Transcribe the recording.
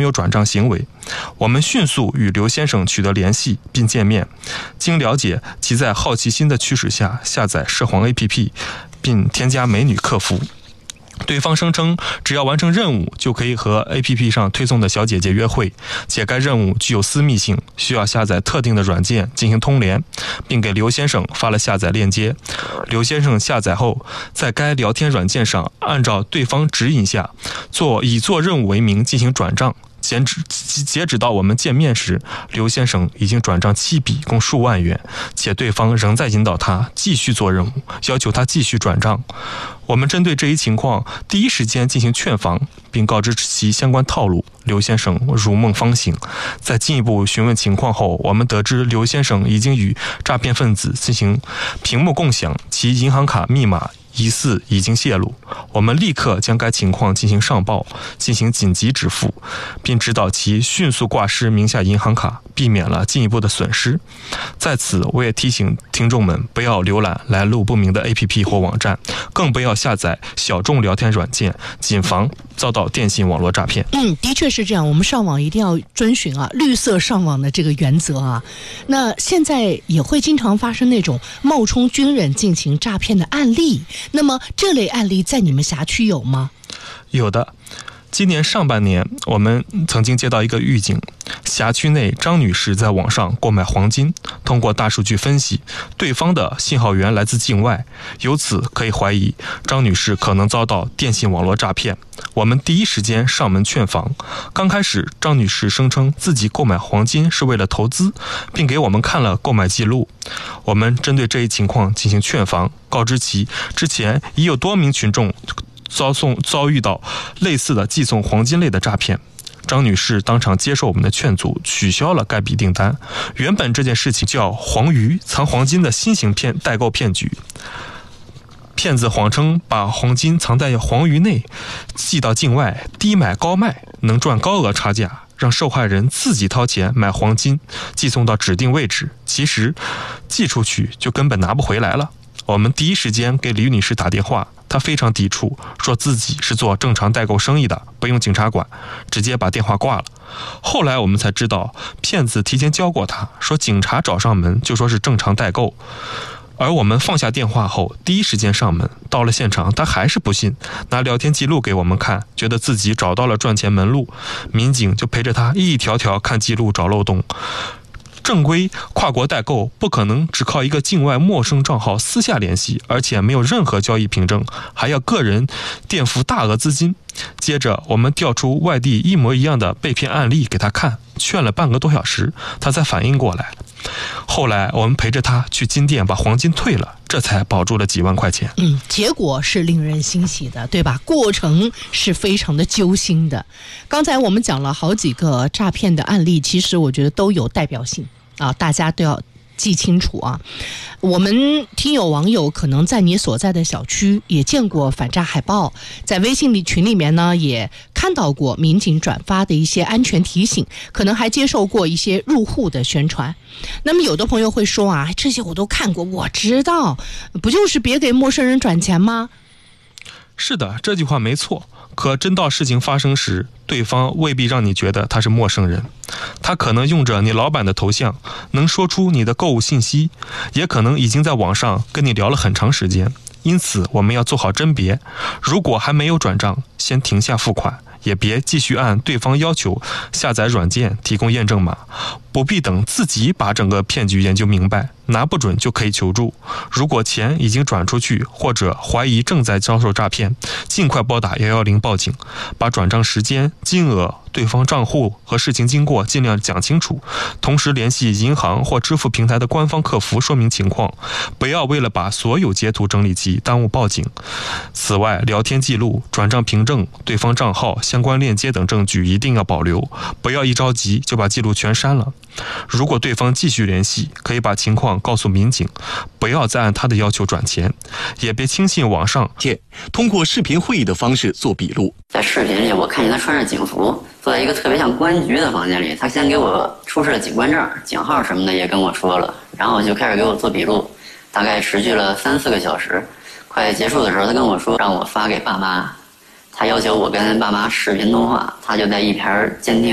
有转账行为。我们迅速与刘先生取得联系并见面，经了解，其在好奇心的驱使下下载涉黄 APP， 并添加美女客服。对方声称只要完成任务就可以和 APP 上推送的小姐姐约会，且该任务具有私密性，需要下载特定的软件进行通联，并给刘先生发了下载链接。刘先生下载后，在该聊天软件上按照对方指引下以做任务为名进行转账。截止到我们见面时，刘先生已经转账7笔，共数万元，且对方仍在引导他继续做任务，要求他继续转账。我们针对这一情况第一时间进行劝防，并告知其相关套路。刘先生如梦方醒。在进一步询问情况后，我们得知刘先生已经与诈骗分子进行屏幕共享，其银行卡密码疑似已经泄露。我们立刻将该情况进行上报，进行紧急止付，并指导其迅速挂失名下银行卡，避免了进一步的损失。在此，我也提醒听众们不要浏览来路不明的 APP 或网站，更不要下载小众聊天软件，谨防遭到电信网络诈骗。 的确是这样，我们上网一定要遵循绿色上网的这个原则啊。那现在也会经常发生那种冒充军人进行诈骗的案例，那么这类案例在你们辖区有吗？ 有的。今年上半年，我们曾经接到一个预警，辖区内张女士在网上购买黄金，通过大数据分析，对方的信号源来自境外，由此可以怀疑张女士可能遭到电信网络诈骗。我们第一时间上门劝防。刚开始，张女士声称自己购买黄金是为了投资，并给我们看了购买记录。我们针对这一情况进行劝防，告知其之前已有多名群众遭遇到类似的寄送黄金类的诈骗。张女士当场接受我们的劝阻，取消了该笔订单。原本这件事情叫黄鱼藏黄金的新型代购骗局，骗子谎称把黄金藏在黄鱼内，寄到境外，低买高卖，能赚高额差价，让受害人自己掏钱买黄金，寄送到指定位置，其实寄出去就根本拿不回来了。我们第一时间给李女士打电话，她非常抵触，说自己是做正常代购生意的，不用警察管，直接把电话挂了。后来我们才知道，骗子提前教过她，说警察找上门就说是正常代购。而我们放下电话后，第一时间上门，到了现场，他还是不信，拿聊天记录给我们看，觉得自己找到了赚钱门路。民警就陪着他一条条看记录找漏洞。正规跨国代购不可能只靠一个境外陌生账号私下联系，而且没有任何交易凭证，还要个人垫付大额资金。接着我们调出外地一模一样的被骗案例给他看，劝了半个多小时，他才反应过来。后来我们陪着他去金店把黄金退了，这才保住了几万块钱。 结果是令人欣喜的，对吧？过程是非常的揪心的。刚才我们讲了好几个诈骗的案例，其实我觉得都有代表性啊，大家都要记清楚啊。我们听友网友可能在你所在的小区也见过反诈海报，在微信群里面呢也看到过民警转发的一些安全提醒，可能还接受过一些入户的宣传。那么有的朋友会说啊，这些我都看过，我知道，不就是别给陌生人转钱吗？ 是的，这句话没错。可真到事情发生时，对方未必让你觉得他是陌生人，他可能用着你老板的头像，能说出你的购物信息，也可能已经在网上跟你聊了很长时间。因此我们要做好甄别，如果还没有转账，先停下付款，也别继续按对方要求下载软件提供验证码，不必等自己把整个骗局研究明白，拿不准就可以求助。如果钱已经转出去，或者怀疑正在遭受诈骗，尽快拨打110报警，把转账时间、金额、对方账户和事情经过尽量讲清楚，同时联系银行或支付平台的官方客服说明情况，不要为了把所有截图整理齐耽误报警。此外，聊天记录、转账凭证、对方账号、相关链接等证据一定要保留，不要一着急就把记录全删了。如果对方继续联系，可以把情况告诉民警，不要再按他的要求转钱，也别轻信网上通过视频会议的方式做笔录。 在视频里我看见他穿着警服，坐在一个特别像公安局的房间里，他先给我出示了警官证、警号什么的也跟我说了，然后就开始给我做笔录，大概持续了3-4个小时。快结束的时候，他跟我说让我发给爸妈，他要求我跟爸妈视频通话，他就在一边监听